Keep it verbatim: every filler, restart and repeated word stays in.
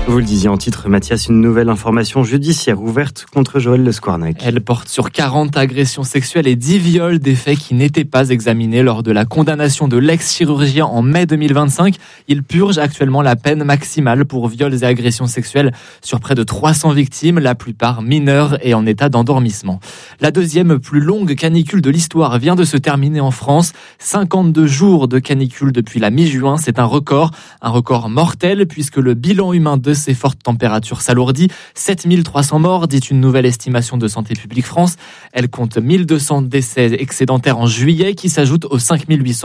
Vous le disiez en titre, Mathias, une nouvelle information judiciaire ouverte contre Joël Le Squarnec. Elle porte sur quarante agressions sexuelles et dix viols, des faits qui n'étaient pas examinés lors de la condamnation de l'ex-chirurgien en mai deux mille vingt-cinq. Il purge actuellement la peine maximale pour viols et agressions sexuelles sur près de trois cents victimes, la plupart mineures et en état d'endormissement. La deuxième plus longue canicule de l'histoire vient de se terminer en France. cinquante-deux jours de canicule depuis la mi-juin, c'est un record, un record mortel puisque le bilan humain de ces fortes températures s'alourdit. sept mille trois cents morts, dit une nouvelle estimation de Santé publique France. Elle compte mille deux cents décès excédentaires en juillet qui s'ajoutent aux cinq mille huit cents